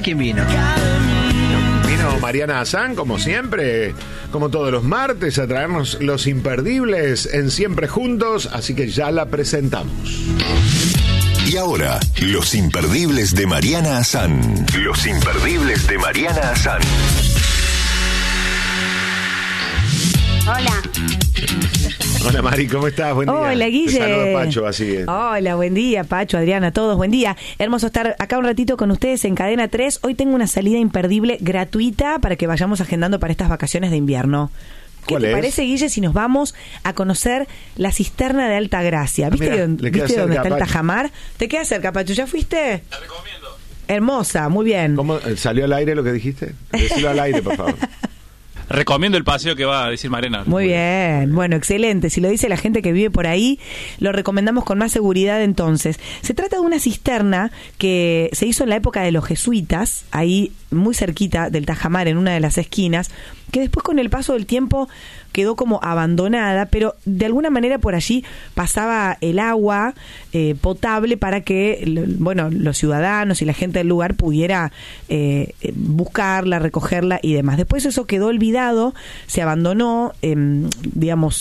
¿quién vino? Vino Mariana Hassan, como siempre, como todos los martes, a traernos los imperdibles en Siempre Juntos, así que ya la presentamos. Y ahora, los imperdibles de Mariana Hassan. Los imperdibles de Mariana Hassan. Hola. Hola Mari, ¿cómo estás? Buen día. Hola Guille. Te saludo Pacho, así es. Hola, buen día Pacho, Adriana, todos, buen día. Hermoso estar acá un ratito con ustedes en Cadena 3. Hoy tengo una salida imperdible gratuita para que vayamos agendando para estas vacaciones de invierno. ¿Qué te parece, Guille, si nos vamos a conocer la cisterna de Altagracia? ¿Viste, Mirá, ¿viste dónde está el Pacho. Tajamar? ¿Te queda cerca, Pacho? ¿Ya fuiste? La recomiendo. Hermosa, muy bien. ¿Cómo salió al aire lo que dijiste? Decilo al aire, por favor. Recomiendo el paseo que va a decir Mariana. Muy bien, bueno, excelente. Si lo dice la gente que vive por ahí, lo recomendamos con más seguridad entonces. Se trata de una cisterna que se hizo en la época de los jesuitas, ahí muy cerquita del Tajamar, en una de las esquinas, que después con el paso del tiempo quedó como abandonada, pero de alguna manera por allí pasaba el agua potable para que, bueno, los ciudadanos y la gente del lugar pudiera buscarla, recogerla y demás. Después eso quedó olvidado, se abandonó, digamos,